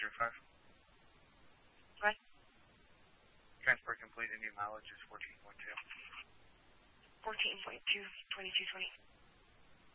What? Transport complete, and new mileage is 14.2. 14.2, 2220.